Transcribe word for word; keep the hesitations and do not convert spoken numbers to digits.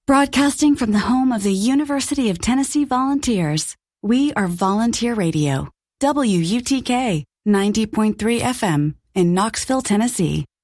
Broadcasting from the home of the University of Tennessee Volunteers, we are Volunteer Radio, W U T K ninety point three F M in Knoxville, Tennessee.